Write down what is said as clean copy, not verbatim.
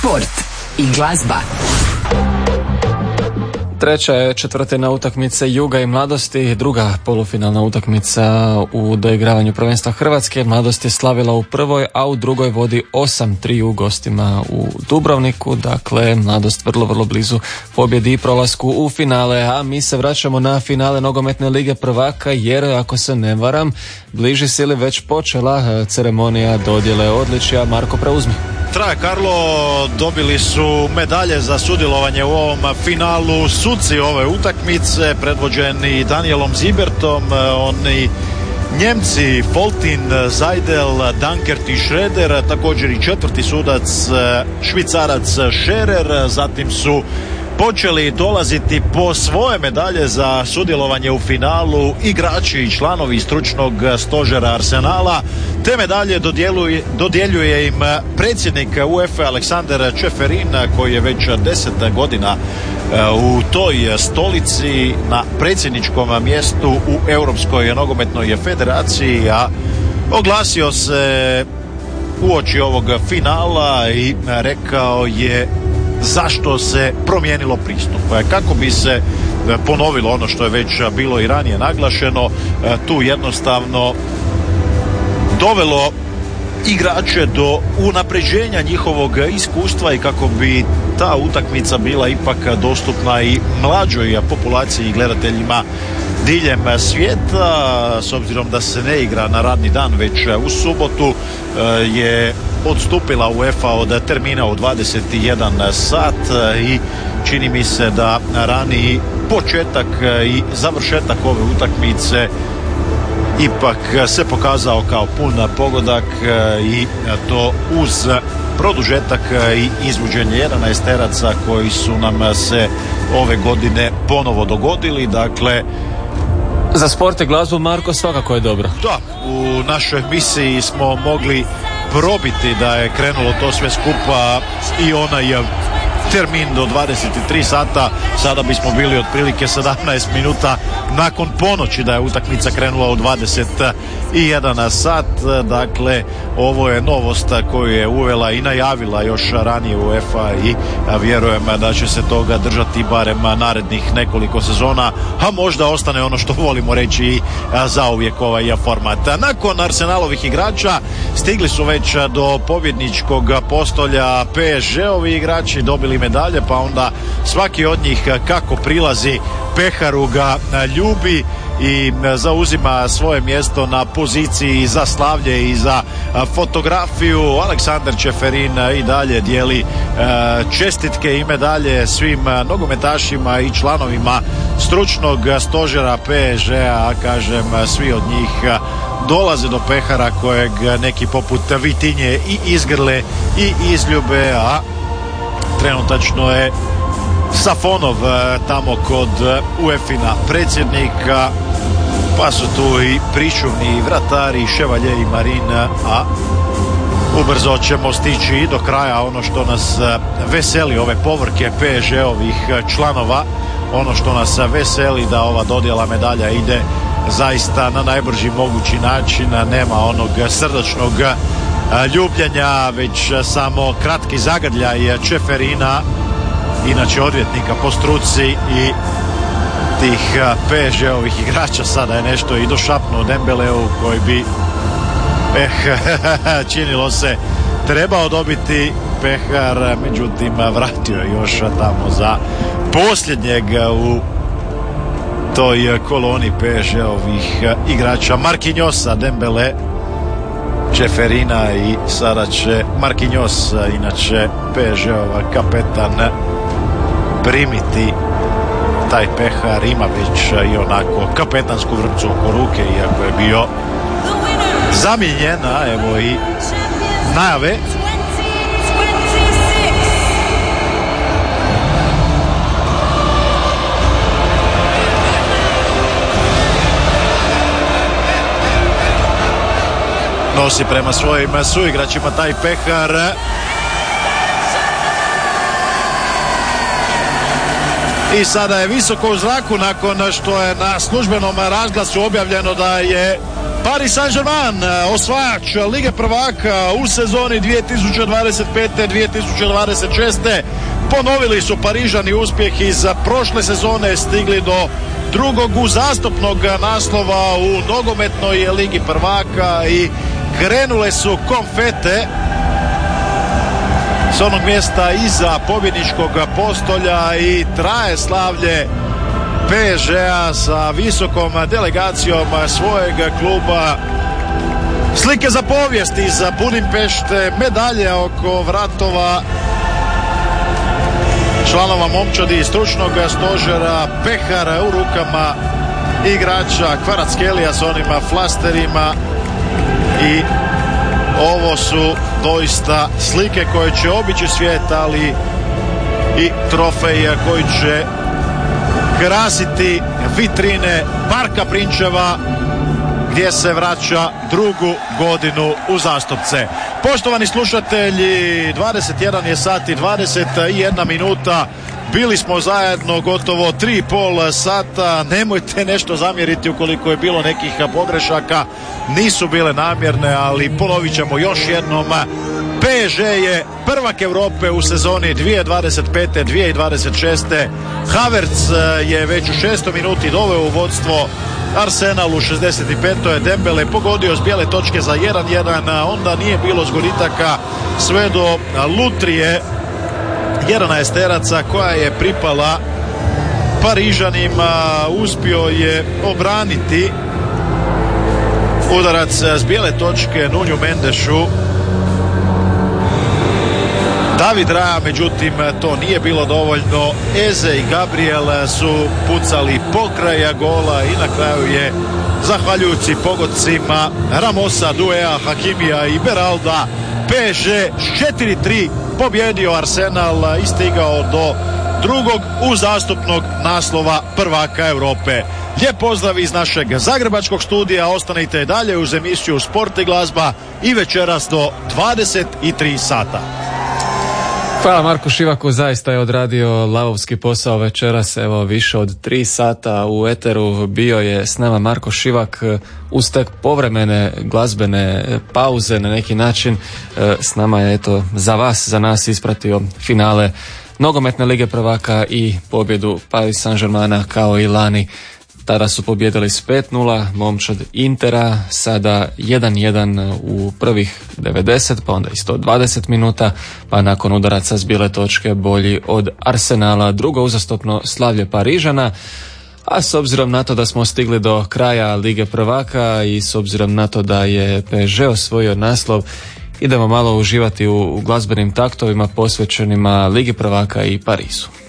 Sport i glazba. Treća je četvrtina utakmice Juga i Mladosti, druga polufinalna utakmica u doigravanju prvenstva Hrvatske. Mladost je slavila u prvoj, a u drugoj vodi 8-3 u gostima u Dubrovniku. Dakle, Mladost vrlo blizu pobjedi i prolasku u finale. A mi se vraćamo na finale Nogometne lige prvaka, jer ako se ne varam, bliži se ili već počela ceremonija dodjele odličja. Marko, preuzmi. Traje, Karlo, dobili su medalje za sudjelovanje u ovom finalu suci ove utakmice, predvođeni Danielom Zibertom, oni Njemci Foltin, Zajdel, Dankert i Schroeder, također i četvrti sudac Švicarac Scherer. Zatim su počeli dolaziti po svoje medalje za sudjelovanje u finalu igrači i članovi stručnog stožera Arsenala. Te medalje dodjeljuje im predsjednik UEFA Aleksander Čeferin, koji je već 10 godina u toj stolici na predsjedničkom mjestu u Europskoj nogometnoj federaciji, a oglasio se uoči ovog finala i rekao je zašto se promijenilo pristup. Kako bi se ponovilo ono što je već bilo i ranije naglašeno, tu jednostavno dovelo igrače do unapređenja njihovog iskustva i kako bi ta utakmica bila ipak dostupna i mlađoj populaciji i gledateljima diljem svijeta. S obzirom da se ne igra na radni dan već u subotu, je odstupila UEFA od termina u 21 sat i čini mi se da rani početak i završetak ove utakmice ipak se pokazao kao pun pogodak i to uz produžetak i izvođenje 11 teraca koji su nam se ove godine ponovo dogodili. Dakle, za sport i glazbu, Marko, svakako je dobro. Da, u našoj misiji smo mogli probiti da je krenulo to sve skupa i onaj termin do 23 sata, sada bismo bili otprilike 17 minuta nakon ponoći da je utakmica krenula u 21 sat. Dakle, ovo je novost koju je uvela i najavila još ranije UEFA i vjerujem da će se toga držati barem narednih nekoliko sezona, a možda ostane ono što volimo reći i zauvijek ovaj format. Nakon Arsenalovih igrača stigli su već do pobjedničkog postolja PSG-ovi igrači, dobili medalje, pa onda svaki od njih kako prilazi peharu ga ljubi i zauzima svoje mjesto na poziciji za slavlje i za fotografiju. Aleksander Čeferin i dalje dijeli čestitke i medalje svim nogometašima i članovima stručnog stožera PSG-a, kažem, svi od njih dolaze do pehara kojeg neki poput Vitinje i izgrle i izljube, a trenutačno je Safonov tamo kod UEFA-ina predsjednika, pa su tu i pričuvni vratari Ševalje i Marin, a ubrzo ćemo stići i do kraja ono što nas veseli, ove povorke PSG-ovih članova. Ono što nas veseli da ova dodjela medalja ide zaista na najbrži mogući način, nema onog srdačnog ljubljenja, već samo kratki zagrljaj Čeferina, inače odvjetnika po struci, i tih PSG-ovih igrača. Sada je nešto i došapnuo Dembeleu koji bi činilo se trebao dobiti pehar, međutim vratio je još tamo za posljednjeg u toj koloni PSG-ovih igrača Marquinhosa, Dembele, Čeferina i sada će Marquinhos, inače PSG-ova kapetan, primiti taj pehar. Ima već i onako kapetansku vrpcu oko ruke, iako je bio zamijenjen. Evo i najave. Nosi prema svojim suigračima taj pehar. I sada je visoko u zraku nakon što je na službenom razglasu objavljeno da je Paris Saint-Germain, osvajač Lige prvaka u sezoni 2025-2026. Ponovili su Parižani uspjeh iz prošle sezone, stigli do drugog uzastopnog naslova u nogometnoj Ligi prvaka i krenule su konfete s onog mjesta iza pobjedničkog postolja i traje slavlje PSG-a sa visokom delegacijom svojeg kluba. Slike za povijest iz Budimpešte, medalje oko vratova članova momčadi stručnog stožera, pehar u rukama igrača Kvaratskhelia s onim flasterima i ovo su doista slike koje će obići svijet, ali i trofeja koji će krasiti vitrine Parka Prinčeva gdje se vraća drugu godinu uzastopce. Poštovani slušatelji, 21 je sat i 21 minuta. Bili smo zajedno gotovo 3,5 sata. Nemojte nešto zamjeriti ukoliko je bilo nekih pogrešaka. Nisu bile namjerne, ali ponovit ćemo još jednom. PSG je prvak Europe u sezoni 2025-2026. Havertz je već u 6. minuti doveo u vodstvo Arsenal u 65. Dembele pogodio s bijele točke za 1-1, onda nije bilo zgoditaka sve do lutrije Jerana Esteraca koja je pripala Parižanima. Uspio je obraniti udarac s bijele točke Nunju Mendešu. David Raya, međutim, to nije bilo dovoljno. Eze i Gabriel su pucali pokraja gola i na kraju je, zahvaljujući pogodcima Ramosa, Duea, Hakimija i Beralda, PSG 4-3 pobjedio Arsenal i stigao do drugog uzastopnog naslova prvaka Europe. Lijep pozdrav iz našeg zagrebačkog studija, ostanite i dalje uz emisiju Sport i glazba i večeras do 23 sata. Hvala Marku Šivaku, zaista je odradio lavovski posao večeras, evo više od 3 sata u eteru bio je s nama Marko Šivak uz tek povremene glazbene pauze na neki način. S nama je eto za vas, za nas ispratio finale nogometne Lige prvaka i pobjedu Paris Saint-Germaina kao i lani. Tada su pobjedili s 5-0 momčad Intera, sada 1-1 u prvih 90, pa onda i 120 minuta, pa nakon udaraca s bijele točke bolji od Arsenala, drugo uzastopno slavlje Parižana. A s obzirom na to da smo stigli do kraja Lige prvaka i s obzirom na to da je PSG osvojio naslov, idemo malo uživati u glazbenim taktovima posvećenima Ligi prvaka i Parizu.